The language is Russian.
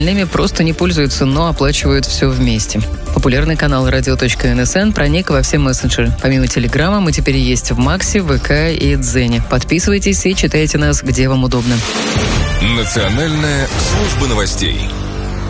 просто не пользуются, но оплачивают все вместе. Популярный канал radio.nsn проник во все мессенджеры. Помимо Телеграма мы теперь есть в Максе, ВК и Дзене. Подписывайтесь и читайте нас, где вам удобно. Национальная служба новостей.